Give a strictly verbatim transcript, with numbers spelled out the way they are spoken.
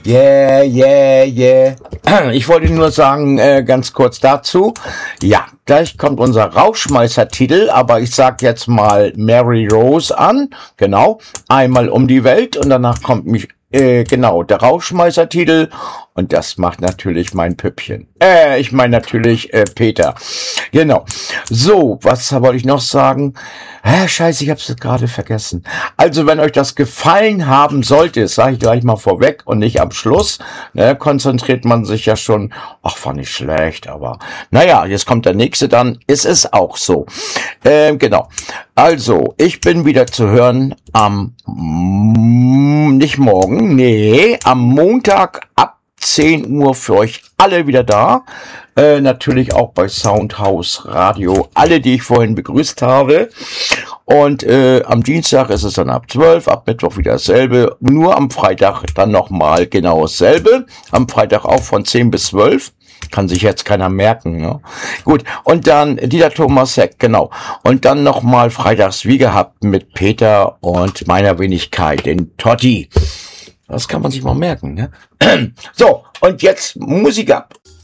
Yeah, yeah, yeah. Ich wollte nur sagen, äh, ganz kurz dazu. Ja, gleich kommt unser Rauschmeißer-Titel, aber ich sag jetzt mal Mary Rose an. Genau. Einmal um die Welt und danach kommt mich, äh, genau, der Rauschmeißer-Titel. Und das macht natürlich mein Püppchen. Äh, ich meine natürlich äh, Peter. Genau. So, was wollte ich noch sagen? Hä, scheiße, ich hab's gerade vergessen. Also, wenn euch das gefallen haben sollte, sage ich gleich mal vorweg und nicht am Schluss, ne, konzentriert man sich ja schon, ach, war nicht schlecht, aber naja, jetzt kommt der nächste dann, ist es auch so. Ähm, genau. Also, ich bin wieder zu hören am, mm, nicht morgen, nee, am Montag ab zehn Uhr für euch alle wieder da. Äh, natürlich auch bei Soundhouse Radio, alle, die ich vorhin begrüßt habe. Und äh, am Dienstag ist es dann ab zwölf, ab Mittwoch wieder dasselbe. Nur am Freitag dann nochmal genau dasselbe. Am Freitag auch von zehn bis zwölf. Kann sich jetzt keiner merken, ne? Gut, und dann Dieter Thomas Heck, genau. Und dann nochmal freitags wie gehabt mit Peter und meiner Wenigkeit, den Totti. Das kann man sich mal merken, ne? So, und jetzt Musik ab.